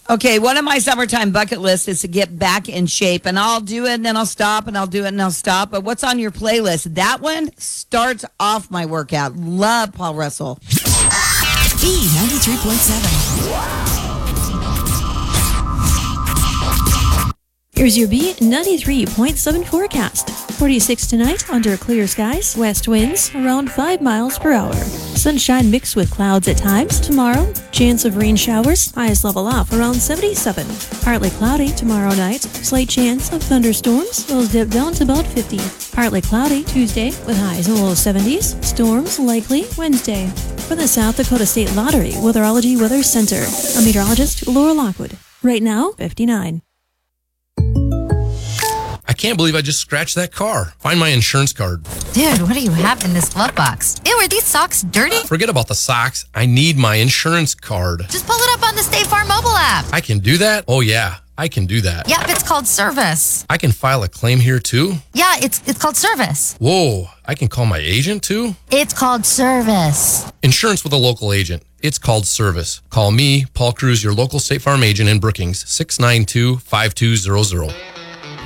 Okay, one of my summertime bucket lists is to get back in shape, and I'll do it, and then I'll stop, and I'll do it, and I'll stop. But what's on your playlist? That one starts off my workout. Love Paul Russell. B93.7. Here's your B93.7 forecast. 46 tonight under clear skies, west winds around 5 miles per hour. Sunshine mixed with clouds at times. Tomorrow, chance of rain showers, highs level off around 77. Partly cloudy tomorrow night, slight chance of thunderstorms, those dip down to about 50. Partly cloudy Tuesday with highs in the low 70s, storms likely Wednesday. For the South Dakota State Lottery Weatherology Weather Center, I'm meteorologist Laura Lockwood. Right now, 59. I can't believe I just scratched that car. Find my insurance card. Dude, what do you have in this glove box? Ew, are these socks dirty? Forget about the socks. I need my insurance card. Just pull it up on the State Farm mobile app. I can do that? Oh, yeah. I can do that. Yep, it's called service. I can file a claim here, too? Yeah, it's called service. Whoa, I can call my agent, too? It's called service. Insurance with a local agent. It's called service. Call me, Paul Cruz, your local State Farm agent in Brookings, 692-5200.